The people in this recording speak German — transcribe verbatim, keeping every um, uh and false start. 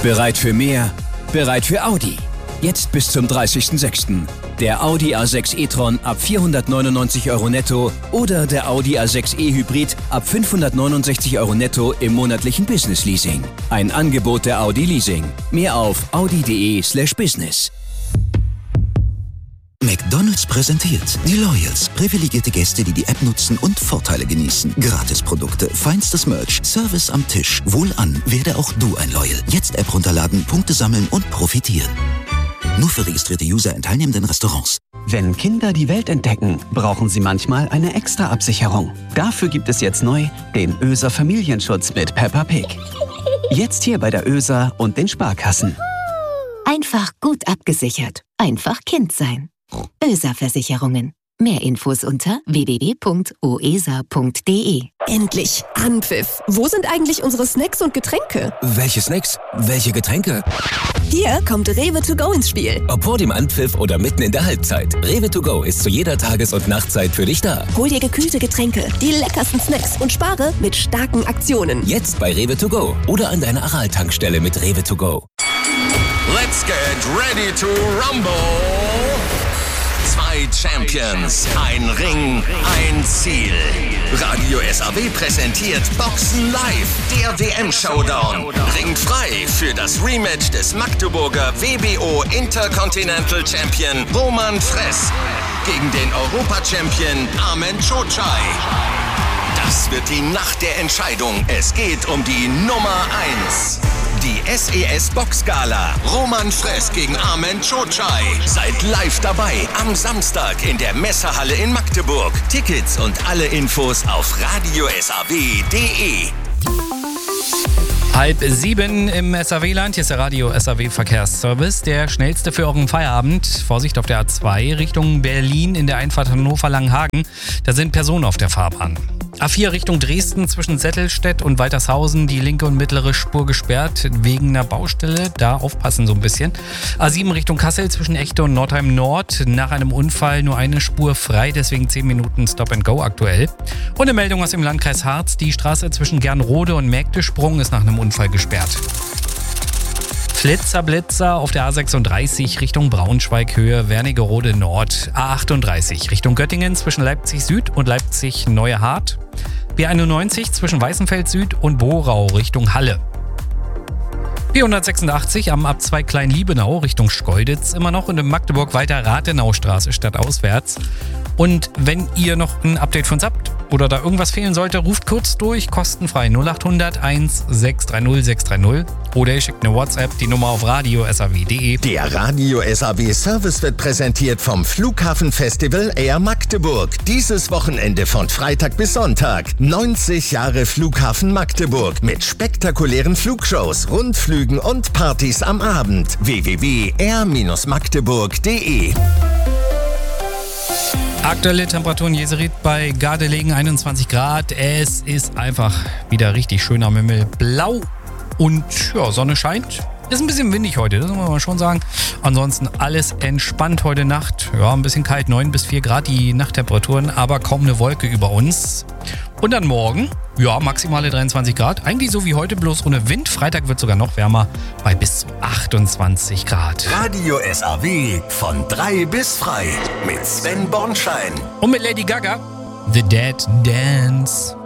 Bereit für mehr? Bereit für Audi. Jetzt bis zum dreißigsten sechsten Der Audi A sechs e-tron ab vierhundertneunundneunzig Euro netto oder der Audi A sechs e-Hybrid ab fünfhundertneunundsechzig Euro netto im monatlichen Business-Leasing. Ein Angebot der Audi Leasing. Mehr auf audi.de slash business. McDonald's präsentiert die Loyals. Privilegierte Gäste, die die App nutzen und Vorteile genießen. Gratisprodukte, feinstes Merch, Service am Tisch. Wohlan, werde auch du ein Loyal. Jetzt App runterladen, Punkte sammeln und profitieren. Nur für registrierte User in teilnehmenden Restaurants. Wenn Kinder die Welt entdecken, brauchen sie manchmal eine extra Absicherung. Dafür gibt es jetzt neu den Öser Familienschutz mit Peppa Pig. Jetzt hier bei der Öser und den Sparkassen. Einfach gut abgesichert. Einfach Kind sein. Öser Versicherungen. Mehr Infos unter w w w punkt o e s a punkt d e. Endlich Anpfiff. Wo sind eigentlich unsere Snacks und Getränke? Welche Snacks? Welche Getränke? Hier kommt Rewe to go ins Spiel. Ob vor dem Anpfiff oder mitten in der Halbzeit. Rewe to go ist zu jeder Tages- und Nachtzeit für dich da. Hol dir gekühlte Getränke, die leckersten Snacks und spare mit starken Aktionen. Jetzt bei Rewe to go oder an deiner Aral-Tankstelle mit Rewe to go. Let's get ready to rumble. Zwei Champions, ein Ring, ein Ziel. Radio S A W präsentiert Boxen Live, der W M-Showdown. Ringt frei für das Rematch des Magdeburger W B O Intercontinental Champion Roman Fress gegen den Europa-Champion Armen Cocai. Das wird die Nacht der Entscheidung. Es geht um die Nummer eins. Die S E S Boxgala. Roman Fress gegen Armen Cocai. Seid live dabei am Samstag in der Messehalle in Magdeburg. Tickets und alle Infos auf radio s a w punkt d e. Halb sieben im S A W-Land. Hier ist der Radio S A W Verkehrsservice. Der schnellste für euren Feierabend. Vorsicht auf der A zwei Richtung Berlin in der Einfahrt Hannover-Langenhagen. Da sind Personen auf der Fahrbahn. A vier Richtung Dresden zwischen Settelstedt und Waltershausen. Die linke und mittlere Spur gesperrt wegen einer Baustelle. Da aufpassen so ein bisschen. A sieben Richtung Kassel zwischen Echte und Nordheim Nord. Nach einem Unfall nur eine Spur frei. Deswegen zehn Minuten Stop and Go aktuell. Und eine Meldung aus dem Landkreis Harz. Die Straße zwischen Gernrode und Mägdesprung ist nach einem Unfall gesperrt. Flitzer, Blitzer auf der A sechsunddreißig Richtung Braunschweig Höhe Wernigerode Nord. A achtunddreißig Richtung Göttingen zwischen Leipzig Süd und Leipzig Neue Hart. B einundneunzig zwischen Weißenfeld Süd und Borau Richtung Halle. B hundertsechsundachtzig am Abzweig Klein-Liebenau Richtung Schkeuditz immer noch und in Magdeburg weiter Rathenaustraße stadtauswärts. Und wenn ihr noch ein Update von uns habt oder da irgendwas fehlen sollte, ruft kurz durch, kostenfrei null achthundert eins sechs drei null sechs drei null oder ihr schickt eine WhatsApp, die Nummer auf radio s a w punkt d e. Der Radio S A W Service wird präsentiert vom Flughafenfestival Air Magdeburg. Dieses Wochenende von Freitag bis Sonntag. neunzig Jahre Flughafen Magdeburg mit spektakulären Flugshows, Rundflügen und Partys am Abend. w w w punkt air magdeburg punkt d e. Aktuelle Temperaturen Jeserit bei Gardelegen einundzwanzig Grad. Es ist einfach wieder richtig schön am Himmel. Blau und ja, Sonne scheint. Ist ein bisschen windig heute, das muss man mal schon sagen. Ansonsten alles entspannt heute Nacht. Ja, ein bisschen kalt, neun bis vier Grad die Nachttemperaturen, aber kaum eine Wolke über uns. Und dann morgen, ja, maximale dreiundzwanzig Grad. Eigentlich so wie heute, bloß ohne Wind. Freitag wird sogar noch wärmer bei bis zu achtundzwanzig Grad. Radio S A W von drei bis frei mit Sven Bornschein. Und mit Lady Gaga, The Dead Dance.